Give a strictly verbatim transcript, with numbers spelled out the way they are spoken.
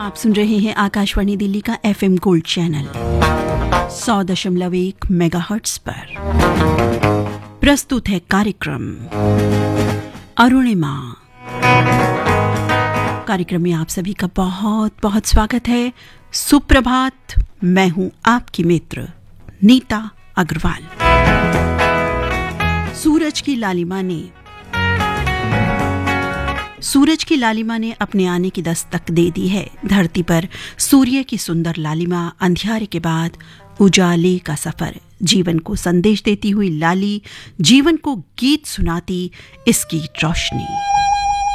आप सुन रहे हैं आकाशवाणी दिल्ली का एफएम गोल्ड चैनल सौ दशमलव एक मेगाहर्ट्ज पर। प्रस्तुत है कार्यक्रम अरुणिमा। कार्यक्रम में आप सभी का बहुत बहुत स्वागत है। सुप्रभात, मैं हूं आपकी मित्र नीता अग्रवाल। सूरज की लालिमा ने सूरज की लालिमा ने अपने आने की दस्तक दे दी है। धरती पर सूर्य की सुंदर लालिमा, अंधियारे के बाद उजाले का सफर, जीवन को संदेश देती हुई लाली, जीवन को गीत सुनाती इसकी रोशनी।